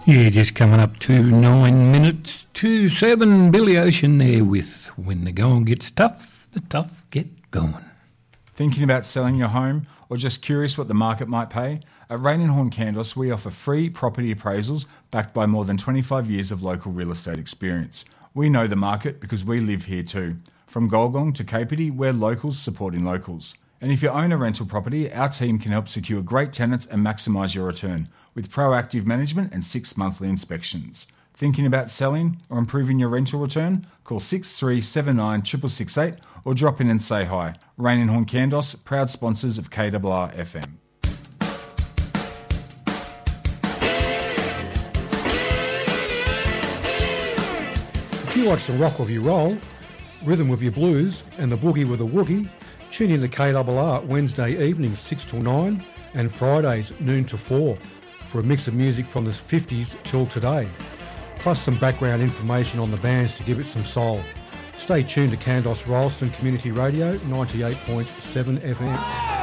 Yeah, just coming up to 9 minutes to 7. Billy Ocean there with When the Going Gets Tough, the Tough Get Going. Thinking about selling your home or just curious what the market might pay? At Rain & Horn Candos, we offer free property appraisals backed by more than 25 years of local real estate experience. We know the market because we live here too. From Golgong to Kapiti, we're locals supporting locals. And if you own a rental property, our team can help secure great tenants and maximise your return with proactive management and 6 monthly inspections. Thinking about selling or improving your rental return? Call 6379 668 or drop in and say hi. Rain & Horn Candos, proud sponsors of KRR FM. If you watch the rock with your roll, rhythm with your blues and the boogie with a woogie, tune in to KRR Wednesday evenings 6 till 9 and Fridays noon to 4 for a mix of music from the 50s till today, plus some background information on the bands to give it some soul. Stay tuned to Candos Rolleston Community Radio 98.7 FM.